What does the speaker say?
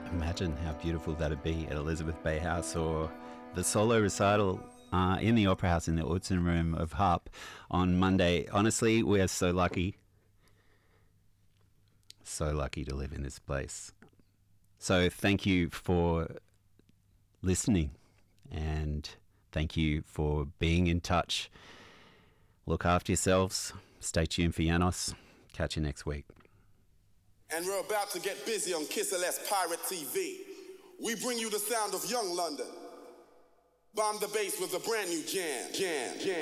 Imagine how beautiful that'd be at Elizabeth Bay House, or the solo recital in the Opera House in the Utzon Room of Harp on Monday. Honestly, we are so lucky to live in this place. So thank you for listening, and thank you for being in touch. Look after yourselves. Stay tuned for Janos. Catch you next week. And we're about to get busy on Kiss LS Pirate TV. We bring you the sound of young London. Bomb the bass with a brand new jam.